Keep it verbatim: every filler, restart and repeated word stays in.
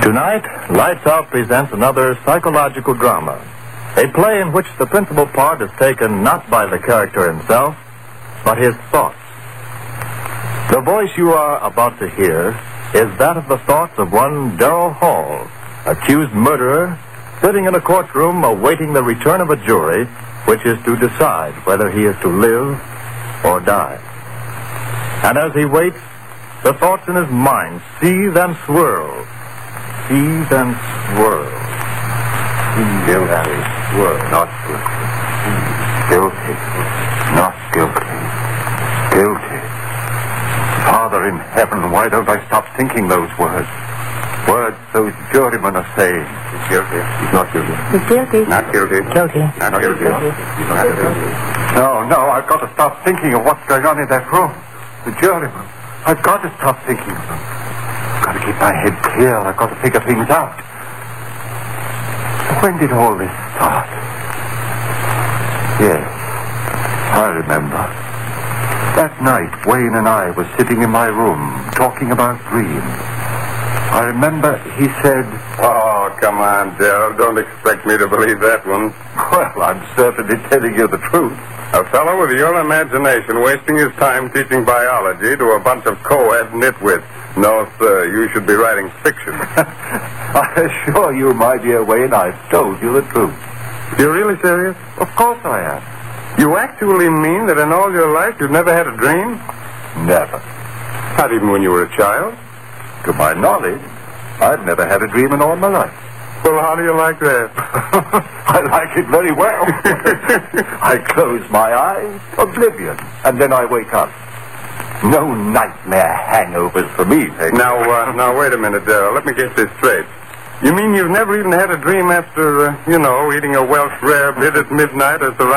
Tonight, Lights Out presents another psychological drama. A play in which the principal part is taken not by the character himself, but his thoughts. The voice you are about to hear is that of the thoughts of one Darrell Hall, accused murderer, sitting in a courtroom awaiting the return of a jury, which is to decide whether he is to live or die. And as he waits, the thoughts in his mind seethe and swirl, seethe and swirl, seethe and swirl. Not guilty. Guilty. Not guilty. Guilty. Father in heaven, why don't I stop thinking those words? Words those jurymen are saying. He's guilty. He's not guilty. He's guilty. Not guilty. Guilty. Not guilty. Guilty. He's not guilty. No, no, I've got to stop thinking of what's going on in that room. The jurymen. I've got to stop thinking of them. I've got to keep my head clear. I've got to figure things out. When did all this start? Yes, I remember. That night, Wayne and I were sitting in my room, talking about dreams. I remember he said... Oh, come on, Darrell. Don't expect me to believe that one. Well, I'm certainly telling you the truth. A fellow with your imagination wasting his time teaching biology to a bunch of co-ed nitwits. No, sir, you should be writing fiction. I assure you, my dear Wayne, I've told you the truth. You're really serious? Of course I am. You actually mean that in all your life you've never had a dream? Never. Not even when you were a child? To my knowledge, I've never had a dream in all my life. Well, how do you like that? I like it very well. I close my eyes, oblivion, and then I wake up. No nightmare hangovers for me, thank you. Now, uh, now, wait a minute, Darrell. Let me get this straight. You mean you've never even had a dream after, uh, you know, eating a Welsh rarebit at midnight or surrounding